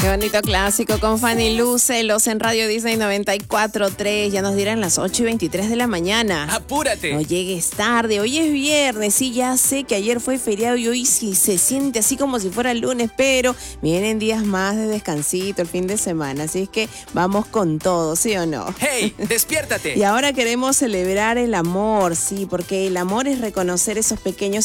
Qué bonito clásico con Fanny Lu, Celos en Radio Disney 94.3. Ya nos dirán las 8:23 de la mañana. ¡Apúrate! No llegues tarde, hoy es viernes. Sí, ya sé que ayer fue feriado y hoy sí se siente así como si fuera lunes, pero vienen días más de descansito el fin de semana. Así es que vamos con todo, ¿sí o no? ¡Hey! ¡Despiértate! Y ahora queremos celebrar el amor, sí, porque el amor es reconocer esos pequeños